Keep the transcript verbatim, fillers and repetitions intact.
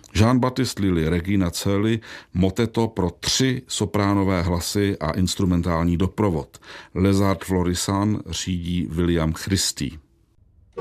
Jean-Baptiste Lully, Regina Coeli, moteto pro tři sopránové hlasy a instrumentální doprovod. Les Arts Florissants řídí William Christie.